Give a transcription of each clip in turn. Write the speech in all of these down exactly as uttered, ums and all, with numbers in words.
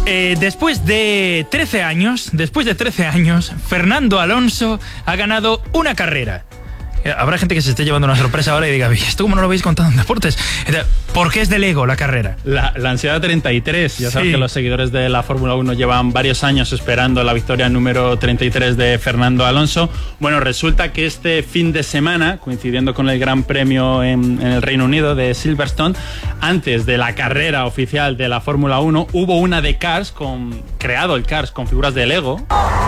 Eh, después de trece años, después de trece años, Fernando Alonso ha ganado una carrera. Habrá gente que se esté llevando una sorpresa ahora y diga, ¿esto cómo no lo habéis contado en deportes? ¿Por qué es de Lego la carrera? La, la ansiedad treinta y tres. Ya sabes sí. que los seguidores de la Fórmula uno llevan varios años esperando la victoria número treinta y tres de Fernando Alonso. Bueno, resulta que este fin de semana, coincidiendo con el Gran Premio en, en el Reino Unido de Silverstone, antes de la carrera oficial de la Fórmula uno, hubo una de Cars, con, creado el Cars con figuras de Lego.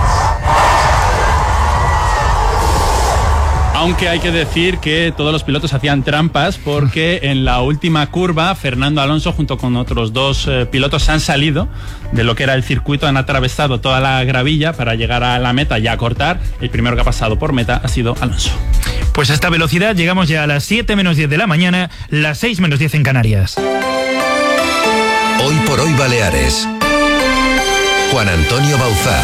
Aunque hay que decir que todos los pilotos hacían trampas porque en la última curva Fernando Alonso junto con otros dos eh, pilotos han salido de lo que era el circuito, han atravesado toda la gravilla para llegar a la meta y a cortar. El primero que ha pasado por meta ha sido Alonso. Pues a esta velocidad llegamos ya a las siete menos diez de la mañana, las seis menos diez en Canarias. Hoy por hoy Baleares. Juan Antonio Bauzá.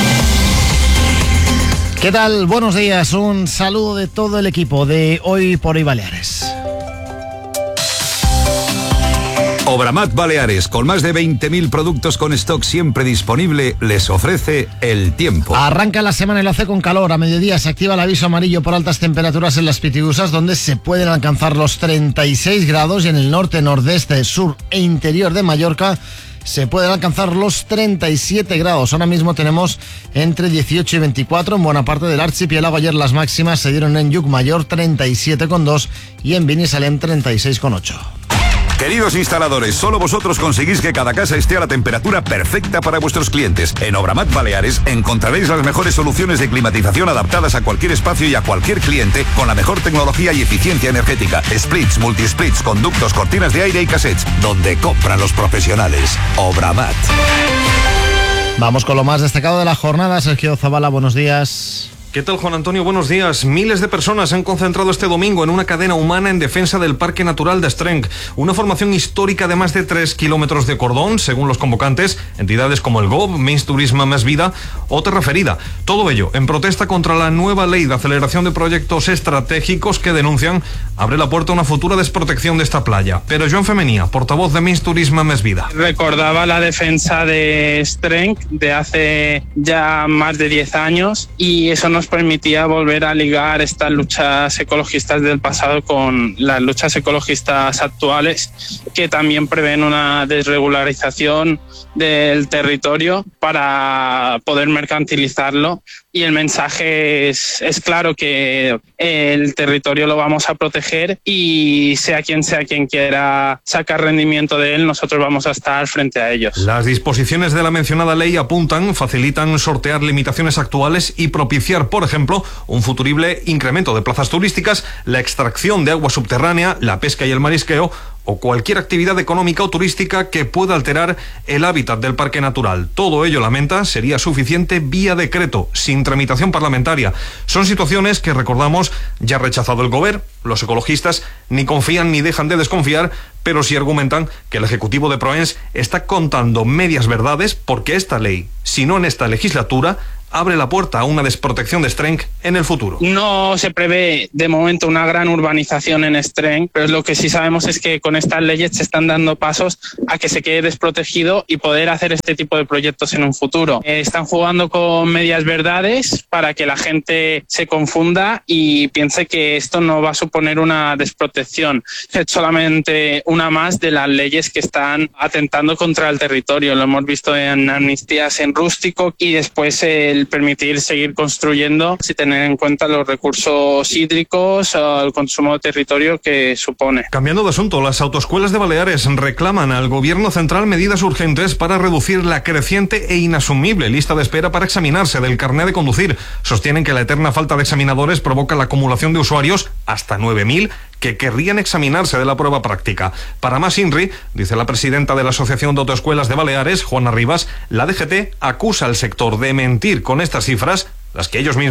¿Qué tal? Buenos días, un saludo de todo el equipo de Hoy por Hoy Baleares. Obramat Baleares, con más de veinte mil productos con stock siempre disponible, les ofrece el tiempo. Arranca la semana y lo hace con calor. A mediodía se activa el aviso amarillo por altas temperaturas en las Pitiusas, donde se pueden alcanzar los treinta y seis grados, y en el norte, nordeste, sur e interior de Mallorca se pueden alcanzar los treinta y siete grados. Ahora mismo tenemos entre dieciocho y veinticuatro en buena parte del archipiélago. Ayer las máximas se dieron en Llucmayor treinta y siete coma dos y en Binissalem treinta y seis coma ocho. Queridos instaladores, solo vosotros conseguís que cada casa esté a la temperatura perfecta para vuestros clientes. En Obramat Baleares encontraréis las mejores soluciones de climatización adaptadas a cualquier espacio y a cualquier cliente con la mejor tecnología y eficiencia energética. Splits, multisplits, conductos, cortinas de aire y cassettes. Donde compran los profesionales. Obramat. Vamos con lo más destacado de la jornada. Sergio Zabala, buenos días. ¿Qué tal, Juan Antonio? Buenos días. Miles de personas se han concentrado este domingo en una cadena humana en defensa del Parque Natural de Estrenc, una formación histórica de más de tres kilómetros de cordón, según los convocantes, entidades como el G O B, Més Turisme Més Vida o Terra Ferida. Todo ello en protesta contra la nueva ley de aceleración de proyectos estratégicos que denuncian abre la puerta a una futura desprotección de esta playa. Pero Joan Femenía, portavoz de Més Turisme Més Vida. Recordaba la defensa de Estrenc de hace ya más de diez años y eso nos permitía volver a ligar estas luchas ecologistas del pasado con las luchas ecologistas actuales, que también prevén una desregularización del territorio para poder mercantilizarlo. Y el mensaje es, es claro, que el territorio lo vamos a proteger y sea quien sea quien quiera sacar rendimiento de él, nosotros vamos a estar frente a ellos. Las disposiciones de la mencionada ley apuntan, facilitan sortear limitaciones actuales y propiciar, por ejemplo, un futurible incremento de plazas turísticas, la extracción de agua subterránea, la pesca y el marisqueo, o cualquier actividad económica o turística que pueda alterar el hábitat del parque natural. Todo ello, lamenta, sería suficiente vía decreto, sin tramitación parlamentaria. Son situaciones que, recordamos, ya ha rechazado el Gobierno. Los ecologistas ni confían ni dejan de desconfiar, pero sí argumentan que el Ejecutivo de Proens está contando medias verdades porque esta ley, si no en esta legislatura, abre la puerta a una desprotección de Estrenc en el futuro. No se prevé de momento una gran urbanización en Estrenc, pero lo que sí sabemos es que con estas leyes se están dando pasos a que se quede desprotegido y poder hacer este tipo de proyectos en un futuro. Eh, están jugando con medias verdades para que la gente se confunda y piense que esto no va a suponer una desprotección. Es solamente una más de las leyes que están atentando contra el territorio. Lo hemos visto en amnistías en rústico y después el permitir seguir construyendo sin tener en cuenta los recursos hídricos o el consumo de territorio que supone. Cambiando de asunto, las autoescuelas de Baleares reclaman al Gobierno central medidas urgentes para reducir la creciente e inasumible lista de espera para examinarse del carné de conducir. Sostienen que la eterna falta de examinadores provoca la acumulación de usuarios, hasta nueve mil, que querrían examinarse de la prueba práctica. Para más INRI, dice la presidenta de la Asociación de Autoescuelas de Baleares, Juana Rivas, la D G T acusa al sector de mentir con estas cifras, las que ellos mismos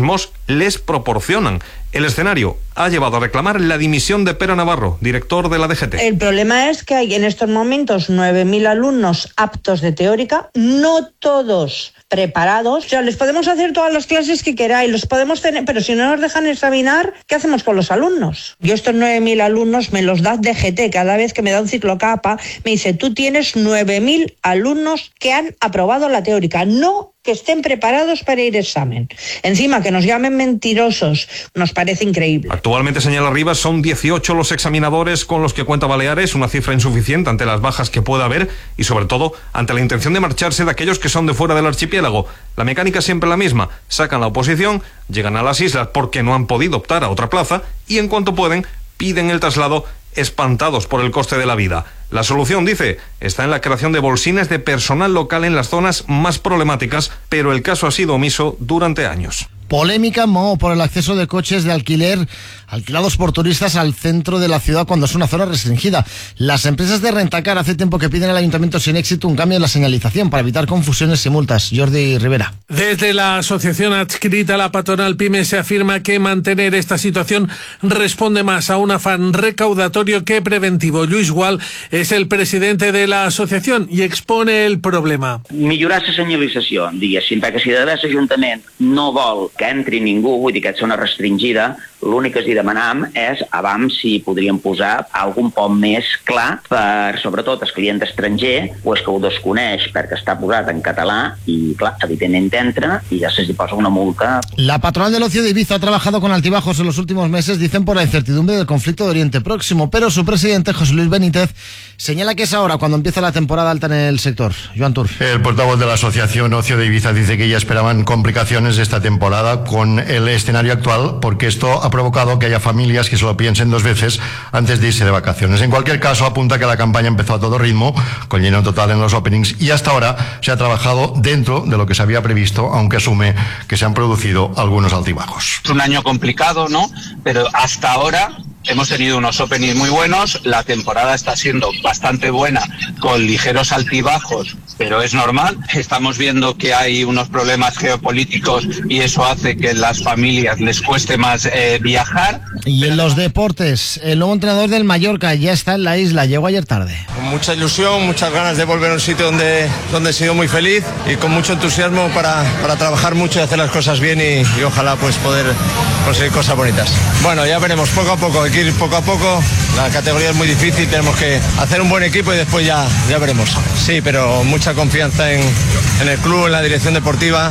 les proporcionan. El escenario ha llevado a reclamar la dimisión de Pere Navarro, director de la D G T. El problema es que hay en estos momentos nueve mil alumnos aptos de teórica, no todos preparados. O sea, les podemos hacer todas las clases que queráis, los podemos tener, pero si no nos dejan examinar, ¿qué hacemos con los alumnos? Yo estos nueve mil alumnos me los da D G T. Cada vez que me da un ciclo capa, me dice, tú tienes nueve mil alumnos que han aprobado la teórica, no que estén preparados para ir a examen. Encima, que nos llamen mentirosos, nos parece increíble. Actualmente, señala Rivas, son dieciocho los examinadores con los que cuenta Baleares, una cifra insuficiente ante las bajas que pueda haber y, sobre todo, ante la intención de marcharse de aquellos que son de fuera del archipiélago. La mecánica es siempre la misma. Sacan la oposición, llegan a las islas porque no han podido optar a otra plaza y, en cuanto pueden, piden el traslado, espantados por el coste de la vida. La solución, dice, está en la creación de bolsines de personal local en las zonas más problemáticas, pero el caso ha sido omiso durante años. Polémica en Mahó por el acceso de coches de alquiler alquilados por turistas al centro de la ciudad cuando es una zona restringida. Las empresas de rentacar hace tiempo que piden al ayuntamiento sin éxito un cambio en la señalización para evitar confusiones y multas. Jordi Rivera. Desde la asociación adscrita a la patronal PYME se afirma que mantener esta situación responde más a un afán recaudatorio que preventivo. Lluís Gual es el presidente de la asociación y expone el problema. Millorar la senyalització, diguéssim, perquè si de debò l'Ajuntament no vol que entri ningú, vull dir que és zona restringida, l'únic que els demanam és abans si podríem posar algun poc més clar per, sobretot, el client estranger, o és que ho desconeix perquè està posat en català i, clar, evidentment entra i ja se li posa una multa. La patronal del ocio de Ibiza ha trabajado con altibajos en los últimos meses, dicen por la incertidumbre del conflicto de Oriente Próximo, pero su presidente, José Luis Benítez, señala que es ahora cuando empieza la temporada alta en el sector. Joan Tur. El portavoz de la asociación Ocio de Ibiza dice que ya esperaban complicaciones esta temporada con el escenario actual, porque esto ha provocado que haya familias que se lo piensen dos veces antes de irse de vacaciones. En cualquier caso, apunta que la campaña empezó a todo ritmo, con lleno total en los openings, y hasta ahora se ha trabajado dentro de lo que se había previsto, aunque asume que se han producido algunos altibajos. Es un año complicado, ¿no? Pero hasta ahora hemos tenido unos openings muy buenos, la temporada está siendo bastante buena, con ligeros altibajos, pero es normal. Estamos viendo que hay unos problemas geopolíticos y eso hace que las familias les cueste más eh, viajar. Y en los deportes, el nuevo entrenador del Mallorca ya está en la isla, llegó ayer tarde. Con mucha ilusión, muchas ganas de volver a un sitio donde, donde he sido muy feliz y con mucho entusiasmo para, para trabajar mucho y hacer las cosas bien y, y ojalá pues poder conseguir cosas bonitas. Bueno, ya veremos, poco a poco, hay que ir poco a poco, la categoría es muy difícil, tenemos que hacer un buen equipo y después ya, ya veremos. Sí, pero mucha confianza en, en el club, en la dirección deportiva.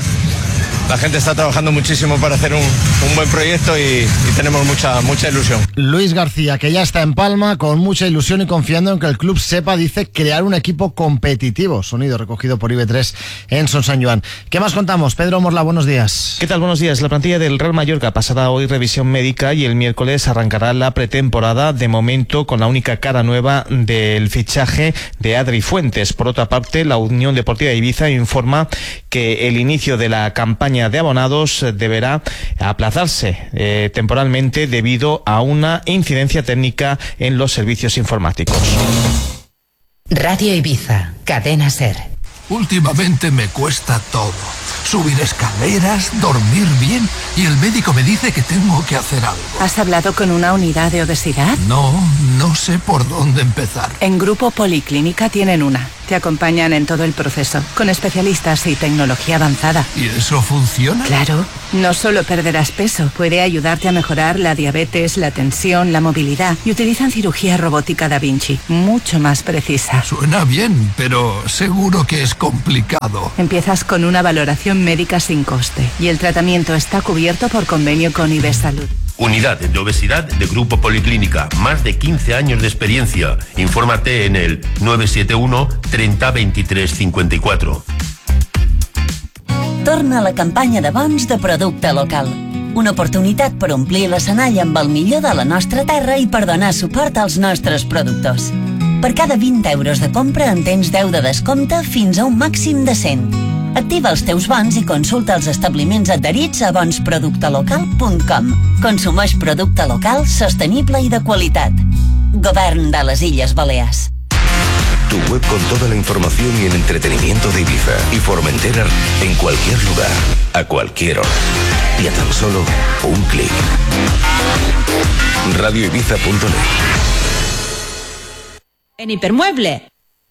La gente está trabajando muchísimo para hacer un, un buen proyecto y, y tenemos mucha, mucha ilusión. Luis García, que ya está en Palma, con mucha ilusión y confiando en que el club sepa, dice, crear un equipo competitivo. Sonido recogido por I B tres en Son San Joan. ¿Qué más contamos? Pedro Morla, buenos días. ¿Qué tal? Buenos días. La plantilla del Real Mallorca pasará hoy revisión médica y el miércoles arrancará la pretemporada, de momento con la única cara nueva del fichaje de Adri Fuentes. Por otra parte, la Unión Deportiva de Ibiza informa que el inicio de la campaña de abonados deberá aplazarse eh, temporalmente debido a una incidencia técnica en los servicios informáticos. Radio Ibiza, Cadena SER. Últimamente me cuesta todo. Subir escaleras, dormir bien y el médico me dice que tengo que hacer algo. ¿Has hablado con una unidad de obesidad? No, no sé por dónde empezar. En Grupo Policlínica tienen una. Te acompañan en todo el proceso, con especialistas y tecnología avanzada. ¿Y eso funciona? Claro. No solo perderás peso, puede ayudarte a mejorar la diabetes, la tensión, la movilidad. Y utilizan cirugía robótica Da Vinci, mucho más precisa. Suena bien, pero seguro que es complicado. Empiezas con una valoración médica sin coste y el tratamiento está cubierto por convenio con I B E Salud. Unidad de obesidad de Grupo Policlínica. Más de quince años de experiencia. Infórmate en el nueve siete uno treinta veintitrés cincuenta y cuatro. Torna la campanya de bons de producte local. Una oportunitat per omplir l'escenari amb el millor de la nostra terra i per donar suport als nostres productors. Per cada vint euros de compra en tens deu de descompte fins a un màxim de cent. Activa els teus bons i consulta els establiments adherits a bons producte local punt com. Consumeix producte local, sostenible i de qualitat. Govern de les Illes Balears. tu web con toda la información y el entretenimiento de Ibiza y Formentera en cualquier lugar, a cualquier hora y a tan solo un clic. radio ibiza punto net. En Hipermueble.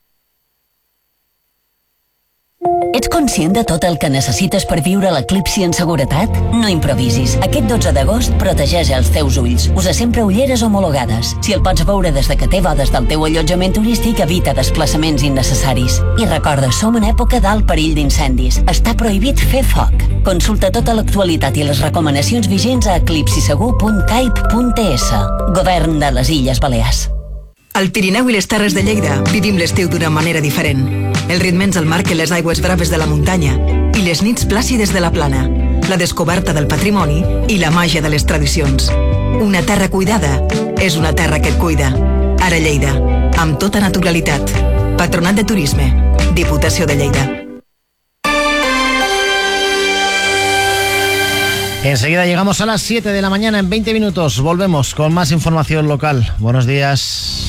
Ets conscient de tot el que necessites per viure l'eclipsi en seguretat? No improvisis. Aquest dotze d'agost protegeix els teus ulls. Usa sempre ulleres homologades. Si el pots veure des de que té bodes del teu allotjament turístic, evita desplaçaments innecessaris. I recorda, som en època d'alt perill d'incendis. Està prohibit fer foc. Consulta tota l'actualitat i les recomanacions vigents a eclipsisegur punt caip punt es. Govern de les Illes Balears. Al Pirineu i les Terres de Lleida vivim l'estiu d'una manera diferent. Els ritmes al mar que les aigües braves de la muntanya i les nits plàcides de la plana, la descoberta del patrimoni i la màgia de les tradicions. Una terra cuidada és una terra que et cuida. Ara Lleida, amb tota naturalitat. Patronat de Turisme, Diputació de Lleida. Enseguida llegamos a las siete de la mañana en veinte minutos. Volvemos con más información local. Buenos días.